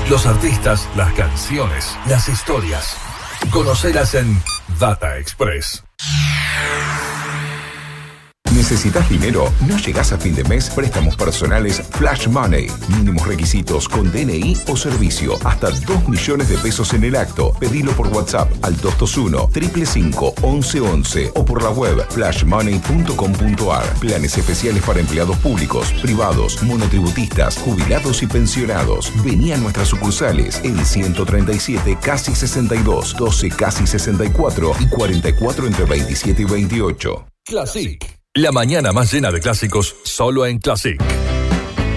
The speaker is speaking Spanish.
Los artistas, las canciones, las historias. Conocelas en Data Express. ¿Necesitas dinero? ¿No llegás a fin de mes? Préstamos personales Flash Money. Mínimos requisitos con DNI o servicio. Hasta 2 millones de pesos en el acto. Pedilo por WhatsApp al 221-555-1111 o por la web flashmoney.com.ar. Planes especiales para empleados públicos, privados, monotributistas, jubilados y pensionados. Vení a nuestras sucursales en 137 casi 62, 12 casi 64 y 44 entre 27 y 28. Classic. La mañana más llena de clásicos, solo en Classic.